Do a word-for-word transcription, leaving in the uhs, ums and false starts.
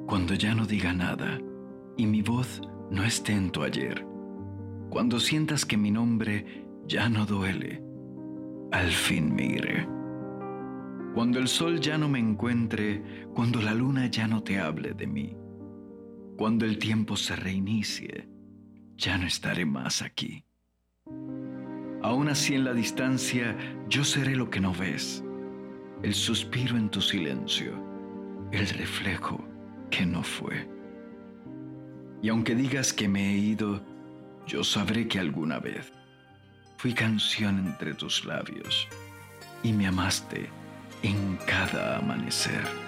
Cuando ya no diga nada y mi voz no esté en tu ayer, cuando sientas que mi nombre ya no duele, al fin me iré. Cuando el sol ya no me encuentre, cuando la luna ya no te hable de mí, cuando el tiempo se reinicie, ya no estaré más aquí. Aún así en la distancia yo seré lo que no ves, el suspiro en tu silencio, el reflejo que no fue. Y aunque digas que me he ido, yo sabré que alguna vez fui canción entre tus labios y me amaste en cada amanecer.